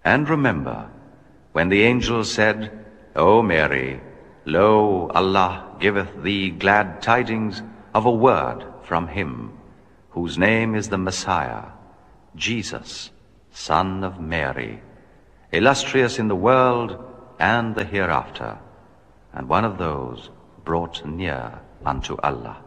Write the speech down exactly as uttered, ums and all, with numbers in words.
And remember, when the angel said, O Mary, lo, Allah giveth thee glad tidings of a word from him, whose name is the Messiah, Jesus, son of Mary, illustrious in the world and the hereafter, and one of those brought near unto Allah.